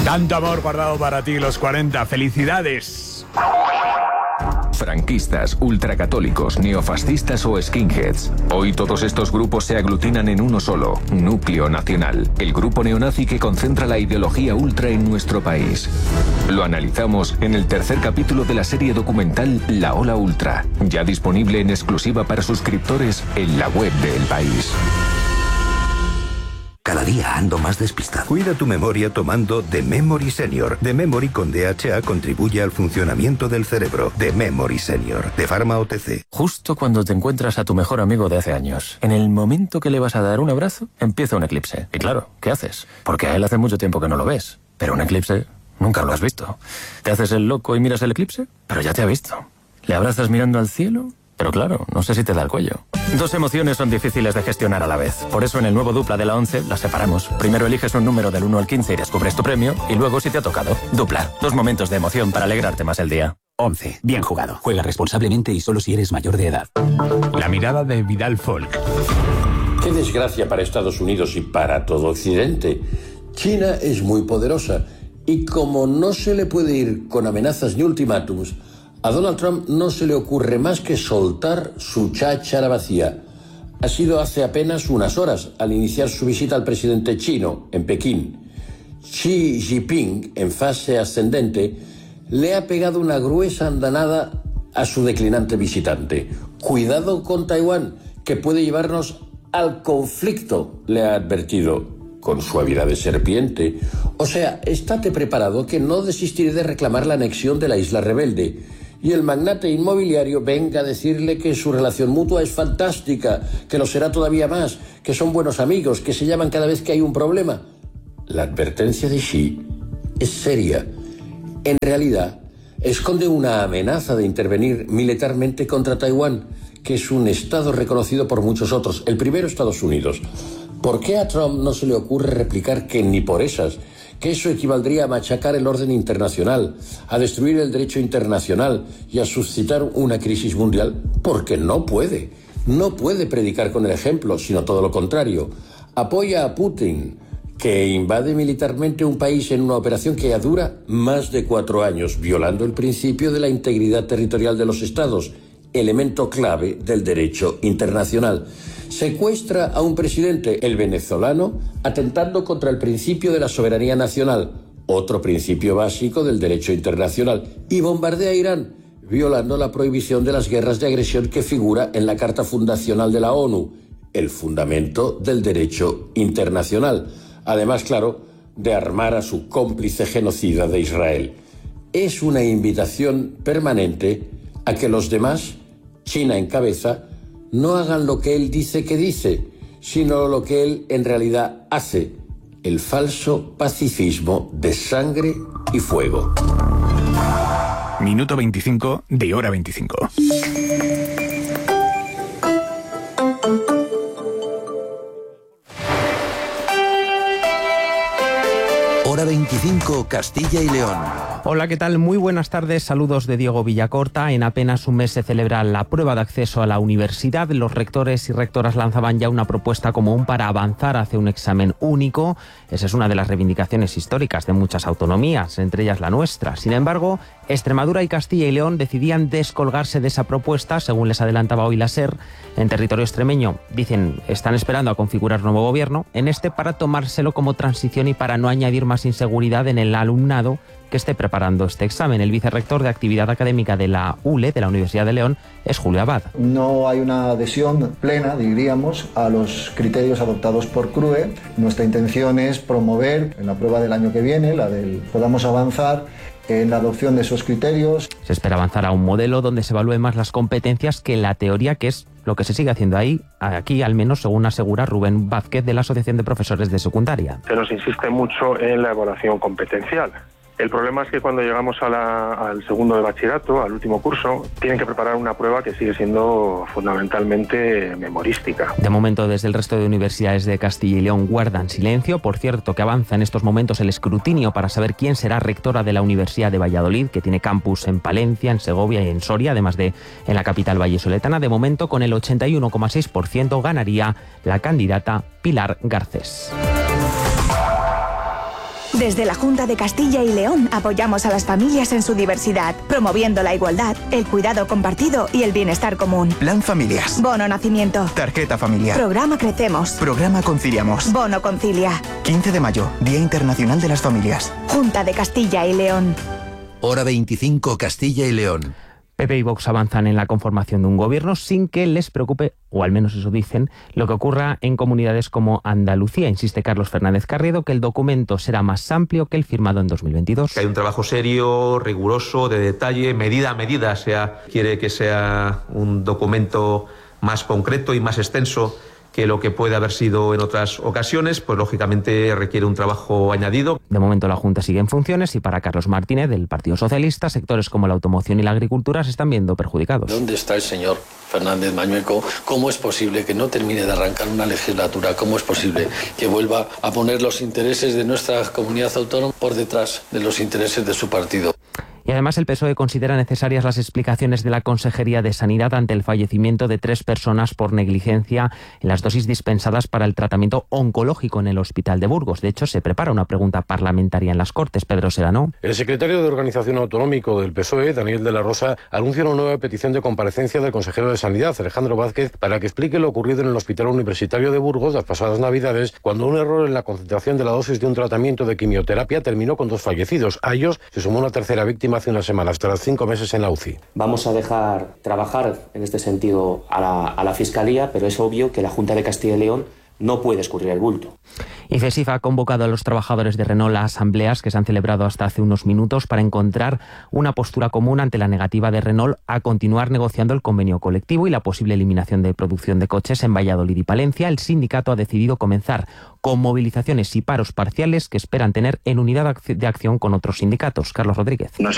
Tanto amor guardado para ti, los 40. ¡Felicidades! Franquistas, ultracatólicos, neofascistas o skinheads. Hoy todos estos grupos se aglutinan en uno solo, Núcleo Nacional, el grupo neonazi que concentra la ideología ultra en nuestro país. Lo analizamos en el tercer capítulo de la serie documental La Ola Ultra, ya disponible en exclusiva para suscriptores en la web de El País. Cada día ando más despistado. Cuida tu memoria tomando The Memory Senior. The Memory con DHA contribuye al funcionamiento del cerebro. The Memory Senior, de Pharma OTC. Justo cuando te encuentras a tu mejor amigo de hace años, en el momento que le vas a dar un abrazo, empieza un eclipse. Y claro, ¿qué haces? Porque a él hace mucho tiempo que no lo ves. Pero un eclipse nunca lo has visto. ¿Te haces el loco y miras el eclipse? Pero ya te ha visto. ¿Le abrazas mirando al cielo? Pero claro, no sé si te da el cuello. Dos emociones son difíciles de gestionar a la vez. Por eso en el nuevo Dupla de la 11 las separamos. Primero eliges un número del 1 al 15 y descubres tu premio. Y luego si te ha tocado. Dupla. Dos momentos de emoción para alegrarte más el día. 11. Bien jugado. Juega responsablemente y solo si eres mayor de edad. La mirada de Vidal Folk. Qué desgracia para Estados Unidos y para todo Occidente. China es muy poderosa. Y como no se le puede ir con amenazas ni ultimátums, a Donald Trump no se le ocurre más que soltar su cháchara vacía. Ha sido hace apenas unas horas, al iniciar su visita al presidente chino en Pekín. Xi Jinping, en fase ascendente, le ha pegado una gruesa andanada a su declinante visitante. Cuidado con Taiwán, que puede llevarnos al conflicto, le ha advertido con suavidad de serpiente. O sea, estate preparado que no desistiré de reclamar la anexión de la isla rebelde. Y el magnate inmobiliario venga a decirle que su relación mutua es fantástica, que lo será todavía más, que son buenos amigos, que se llaman cada vez que hay un problema. La advertencia de Xi es seria. En realidad, esconde una amenaza de intervenir militarmente contra Taiwán, que es un estado reconocido por muchos otros, el primero Estados Unidos. ¿Por qué a Trump no se le ocurre replicar que ni por esas, que eso equivaldría a machacar el orden internacional, a destruir el derecho internacional y a suscitar una crisis mundial? Porque no puede. No puede predicar con el ejemplo, sino todo lo contrario. Apoya a Putin, que invade militarmente un país en una operación que ya dura más de 4 años, violando el principio de la integridad territorial de los estados, elemento clave del derecho internacional. Secuestra a un presidente, el venezolano, atentando contra el principio de la soberanía nacional, otro principio básico del derecho internacional, y bombardea a Irán, violando la prohibición de las guerras de agresión que figura en la Carta Fundacional de la ONU, el fundamento del derecho internacional. Además, claro, de armar a su cómplice genocida de Israel. Es una invitación permanente a que los demás, China en cabeza, no hagan lo que él dice que dice, sino lo que él en realidad hace, el falso pacifismo de sangre y fuego. Minuto 25 de Hora 25. Hora 25, Castilla y León. Hola, ¿qué tal? Muy buenas tardes. Saludos de Diego Villacorta. En apenas un mes se celebra la prueba de acceso a la universidad. Los rectores y rectoras lanzaban ya una propuesta común para avanzar hacia un examen único. Esa es una de las reivindicaciones históricas de muchas autonomías, entre ellas la nuestra. Sin embargo, Extremadura y Castilla y León decidían descolgarse de esa propuesta, según les adelantaba hoy la SER. En territorio extremeño, dicen, están esperando a configurar nuevo gobierno, en este para tomárselo como transición y para no añadir más inseguridad en el alumnado que esté preparando este examen. El vicerrector de Actividad Académica de la ULE, de la Universidad de León, es Julio Abad. No hay una adhesión plena, diríamos, a los criterios adoptados por CRUE. Nuestra intención es promover en la prueba del año que viene, la del podamos avanzar en la adopción de esos criterios. Se espera avanzar a un modelo donde se evalúen más las competencias que la teoría, que es lo que se sigue haciendo aquí al menos según asegura Rubén Vázquez de la Asociación de Profesores de Secundaria. Se nos insiste mucho en la evaluación competencial. El problema es que cuando llegamos al segundo de bachillerato, al último curso, tienen que preparar una prueba que sigue siendo fundamentalmente memorística. De momento, desde el resto de universidades de Castilla y León guardan silencio. Por cierto, que avanza en estos momentos el escrutinio para saber quién será rectora de la Universidad de Valladolid, que tiene campus en Palencia, en Segovia y en Soria, además de en la capital vallisoletana. De momento, con el 81,6% ganaría la candidata Pilar Garcés. Desde la Junta de Castilla y León apoyamos a las familias en su diversidad, promoviendo la igualdad, el cuidado compartido y el bienestar común. Plan Familias. Bono Nacimiento. Tarjeta familiar. Programa Crecemos. Programa Conciliamos. Bono Concilia. 15 de mayo, Día Internacional de las Familias. Junta de Castilla y León. Hora 25, Castilla y León. PP y Vox avanzan en la conformación de un gobierno sin que les preocupe, o al menos eso dicen, lo que ocurra en comunidades como Andalucía. Insiste Carlos Fernández Carriedo que el documento será más amplio que el firmado en 2022. Hay un trabajo serio, riguroso, de detalle, medida a medida. Quiere que sea un documento más concreto y más extenso que lo que puede haber sido en otras ocasiones, pues lógicamente requiere un trabajo añadido. De momento la Junta sigue en funciones y para Carlos Martínez, del Partido Socialista, sectores como la automoción y la agricultura se están viendo perjudicados. ¿Dónde está el señor Fernández Mañueco? ¿Cómo es posible que no termine de arrancar una legislatura? ¿Cómo es posible que vuelva a poner los intereses de nuestra comunidad autónoma por detrás de los intereses de su partido? Y además el PSOE considera necesarias las explicaciones de la Consejería de Sanidad ante el fallecimiento de 3 personas por negligencia en las dosis dispensadas para el tratamiento oncológico en el Hospital de Burgos. De hecho, se prepara una pregunta parlamentaria en las Cortes. Pedro Serrano. El secretario de Organización Autonómico del PSOE, Daniel de la Rosa, anuncia una nueva petición de comparecencia del consejero de Sanidad, Alejandro Vázquez, para que explique lo ocurrido en el Hospital Universitario de Burgos las pasadas Navidades, cuando un error en la concentración de la dosis de un tratamiento de quimioterapia terminó con 2 fallecidos. A ellos se sumó una tercera víctima hace unas semanas, tras 5 meses en la UCI. Vamos a dejar trabajar en este sentido a la Fiscalía, pero es obvio que la Junta de Castilla y León no puede escurrir el bulto. Y CESIF ha convocado a los trabajadores de Renault a asambleas que se han celebrado hasta hace unos minutos para encontrar una postura común ante la negativa de Renault a continuar negociando el convenio colectivo y la posible eliminación de producción de coches en Valladolid y Palencia. El sindicato ha decidido comenzar con movilizaciones y paros parciales que esperan tener en unidad de acción con otros sindicatos. Carlos Rodríguez.